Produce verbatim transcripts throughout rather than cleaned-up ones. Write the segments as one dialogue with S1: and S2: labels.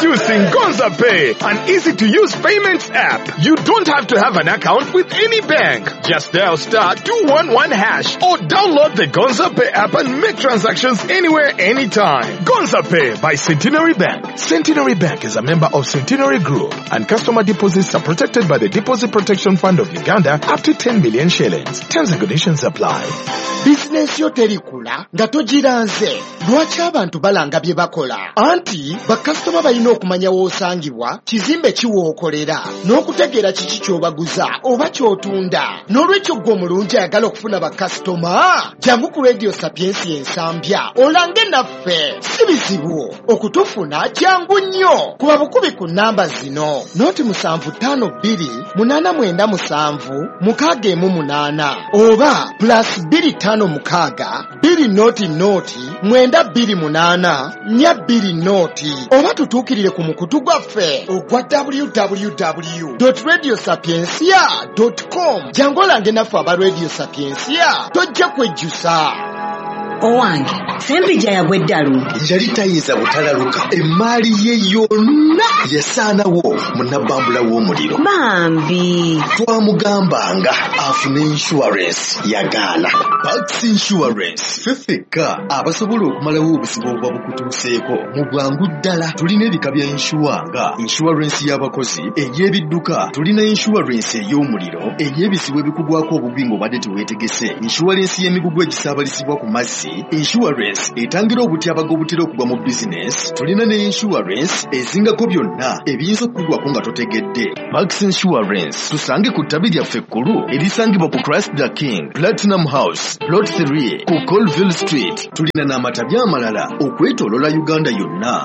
S1: Introducing Gonza Pay, an easy-to-use payments app. You don't have to have an account with any bank. Just dial star two one one hash or download the Gonza Pay app and make transactions anywhere, anytime. Gonza Pay by Centenary Bank. Centenary Bank is a member of Centenary Group, and customer deposits are protected by the Deposit Protection Fund of Uganda up to ten million shillings. Terms and conditions apply.
S2: Business yo terikula nga togiranze lwaki abantu balanga bye bakola anti bakasitoma balina okumanya w'osangibwa kizimbe kiwookolera n'okutegeera kiki ky'obaguza oba ky'otunda n'olwekyo gwe omulungi ayagala okufuna bakasitoma jangu ku Radio Sapiens ensambya olange naffe si bizibu okutufuna jangu nnyo kuba bukubi ku nnamba zino noti musanvu ttaano bbiri munaana mwenda musanvu mukaaga emu munaana oba plus bbiri ttaano mukaaga bbiri noti noti mwenda bbiri munaana nnya bbiri noti oba tutuukirire ku mukutu gwaffe ogwa w w w dot radio sapiensia dot com jangu olange naffe aba Radio Sapiensia tojja kwejjusa.
S3: Owange sempija yagweddalu
S4: yali tayinza butalaluka emmaali ye yonna yasaanawo munnabambula w'omuliro
S3: bambi
S4: twamugambanga afune insurance yagaana. Pax Insurance fefeka abasobola okumalawo obuzibu obuba bukutuuseeko mu bwangu ddala. Tulina ebika bya inshuwa nga insurance y'abakozi, ey'ebidduka, tulina insurance ey'omuliro, ey'ebisibo ebikugwako obugwi ng'obadde teweetegese, insurance y'emigugu egisaabalisibwa ku mazzi, insurance etangira obutyabaga obutera okugwa mu business. Tulina ne insurance ezingako byonna ebiyinza okugwako nga totegedde. Max Insurance tusange ku ttabi lyaffe ekkulu erisangibwa ku Christ the King Platinum House Plot three ku Colville Street. Tulina n'amatabi amalala okwetoolola Uganda yonna.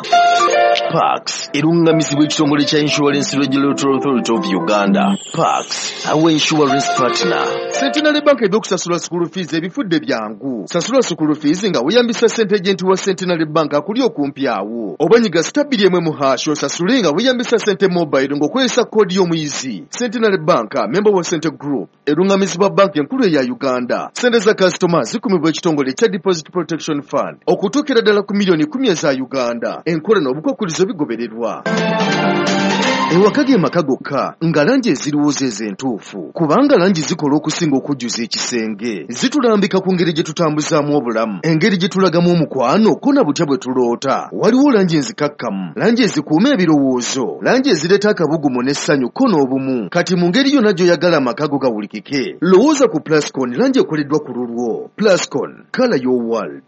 S4: Pax erungamizibwa ekitongole kya Insurance Regulatory Authority of Uganda. Pax our insurance partner.
S5: Centenary Bank ebyokusasula school fees ebifudde byangu. Sasula school fees nga weyambisa ssente agent wa Centenary Bank akuli okumpi awo. Obanyiga stabili emwe mu hash osasule nga weyambisa ssente mobile ng'okozesa koodi y'omuyizi. Centenary Bank member wa Center Group erungamizibwa bank enkulu eya Uganda. Ssente za customers zikumibwa ekitongole kya Deposit Protection Fund okutuukira ddala ku miliyoni kumi eza Uganda. Enkola n'obukwakkulizo bigobererwa. Ewaka ge maka gokka nga langi eziriwo ez'entuufu kubanga langi zikola okusinga okujjuza ekisenge. Zitulambika ku ngeri gye tutambuzaamu obulamu, engeri gye tulagamu omukwano ko na butya bwe tuloota. Waliwo langi enzikakkamu, langi ezikuuma ebirowoozo, langi ezireeta akabugumu n'essanyu ko n'obumu. Kati mu ngeri yonna gy'oyagala amaka go gawulikike, lowooza ku Plascon, langi ekoleddwa ku lulwo. Plascon, color your world.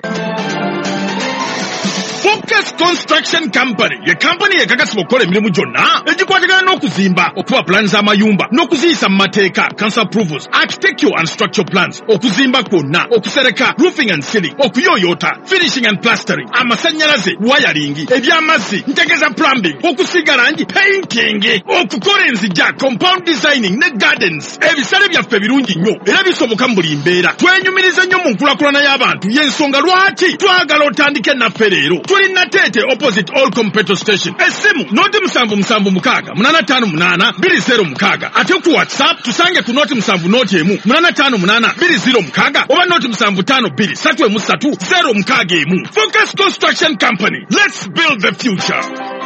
S1: Focus Construction Company ye company ekakasibwa okukola emirimu gyonna egikwatagana n'okuzimba, okuba plans z'amayumba n'okuziyisa mu mateeka, council approvals, architectural and structural plans, okuzimba kwonna, okusereka, roofing and ceiling, okuyoyota, finishing and plastering, amasannyalaze, wiring, eby'amazzi, ntegeza plumbing, okusiga langi, painting, okukola enzija, compound designing ne gardens. Ebisale byaffe birungi nnyo era bisoboka mu buli mbeera. Twenyumiriza nnyo mu nkulakulana y'abantu, y'ensonga lwaki twagala otandike naffe leero. Tulina Tete opposite All Competitor Station. Esimu noti musanvu musanvu mukaaga munana ttaano munaana bbiri zero mukaaga. Ate ku WhatsApp tusange ku noti musanvu noti emu munana ttaano munaana bbiri zero mukaaga oba noti musanvu ttaano bbiri ssatu emu ssatu zero mukaaga emu. Focus Construction Company. Let's build the future.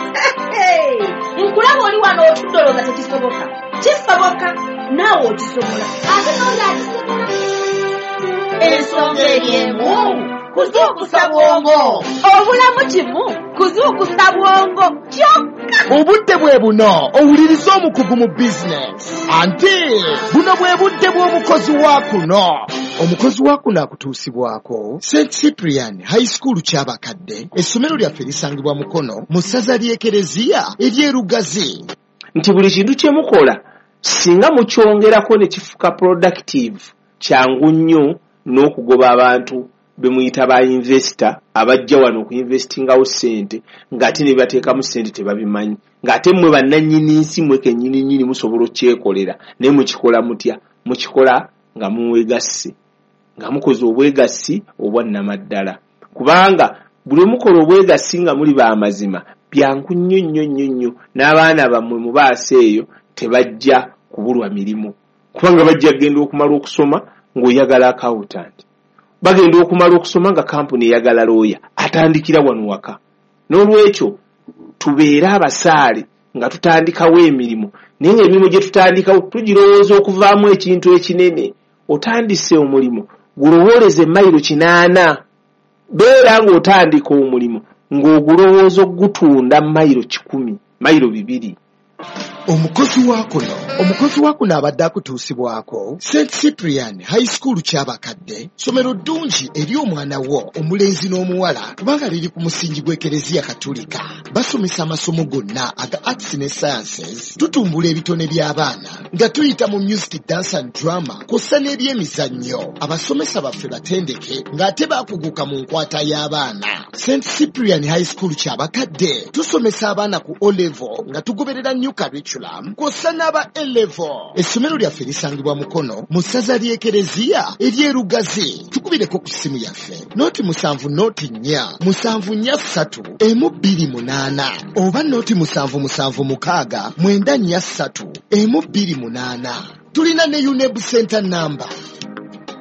S6: Nkulaba oli wano otudoloza tekisoboka. Kisoboka naawe okisobola. Ate n'oli akisobola. Ensonga eriemu kuzuukusa bwongo. Obulamu kimu kuzuukusa bwongo kyokka.
S2: Obudde bwe buno owuliriza omukugu mu business. Ante buno bwe budde bw'omukozi wa kuno. Omukozi wa kuno akutuusibwako Saint Cyprian High School ky'abakadde. Essomero lyaffe lisangibwa Mukono mu ssaza ly'Ekereziya ery'Erugazi.
S7: Nti buli kintu kye mukola singa mukyongerako ne kifuka productive kyangu nnyo n'okugoba abantu bemuyita ba investor abajja wano okuinvestingawo ssente ng'ate ne bateekamu ssente tebabimanyi ng'ate mmwe bannannyini nsi mwe kennyini nnyini musobola okyekolera naye mukikola mutya mukikola nga muwegasse nga mukoze obwegassi obwannamaddala kubanga buli mukola obwegassi nga muli baamazima byangu nnyo nnyo nnyo nnyo n'abaana bammwe mubaase eyo tebajja kubulwa mirimu kubanga bajja genda okumala okusoma ng'oyagala accountant bagenda okumala okusoma nga kampuni eyagala looya atandikira wano waka. N'olwekyo tubeere abasaale nga tutandikawo emirimu naye ng'emirimu gye tutandikawo tugirowooza okuvaamu ekintu ekinene. Otandise omulimu gulowooleze mayiro kinaana, beera ng'otandika omulimu ng'ogulowooza ogutunda mayiro kikumi mayiro bibiri.
S2: Omukozi wa kuno omukozi wa kuno abadde akutuusibwako Saint Cyprian High School ky'abakadde, somero ddungi eri omwana wo omulenzi n'omuwala kubanga liri ku musingi gw'Ekereziya Katolika. Basomesa amasomo gonna aga arts ne sciences, tutumbula ebitone by'abaana nga tuyita mu music, dance and drama kw'ossa n'ebyemizannyo. Abasomesa baffe batendeke ng'ate baakuguka mu nkwata y'abaana. Saint Cyprian High School ky'abakadde tusomesa abaana ku O level nga tugoberera new curriculum kw'ossa n'aba A level. Essomero lyaffe lisangibwa Mukono mu ssaza ly'Ekereziya ery'Erugazi. Tukubireko ku ssimu yaffe noti musanvu noti nnya musanvu nnya ssatu emu bbiri munaana oba noti musanvu musanvu mukaaga mwenda nnya ssatu emu bbiri munaana. Tulina ne U N E B center number